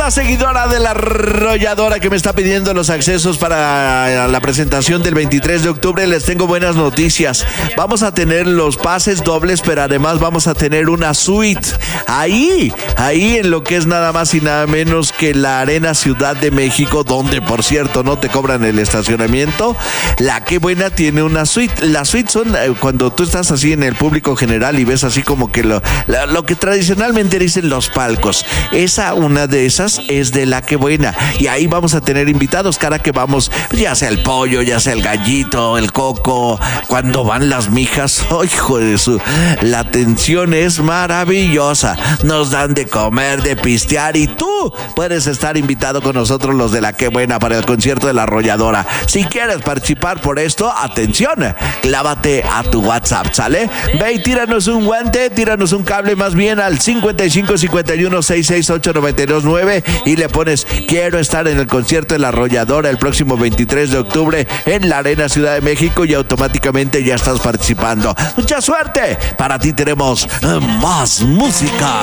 esta seguidora de la arrolladora que me está pidiendo los accesos para la presentación del 23 de octubre, les tengo buenas noticias. Vamos a tener los pases dobles, pero además vamos a tener una suite ahí en lo que es nada más y nada menos que la Arena Ciudad de México, donde por cierto no te cobran el estacionamiento. La Qué Buena tiene una suite. Las suites son cuando tú estás así en el público general y ves así como que lo que tradicionalmente dicen los palcos. Una de esas es de La Qué Buena, y ahí vamos a tener invitados cada que vamos, ya sea el pollo, ya sea el gallito, el coco, cuando van las mijas. ¡Oh, hijo de su! La atención es maravillosa, nos dan de comer, de pistear, y tú puedes estar invitado con nosotros los de La Qué Buena para el concierto de la arrolladora. Si quieres participar por esto, atención, clávate a tu WhatsApp, ¿sale? Ve y tíranos un guante, tíranos un cable más bien al 55 51 668 929 y le pones quiero estar en el concierto de la arrolladora el próximo 23 de octubre en la Arena Ciudad de México, y automáticamente ya estás participando. ¡Mucha suerte! Para ti tenemos más música.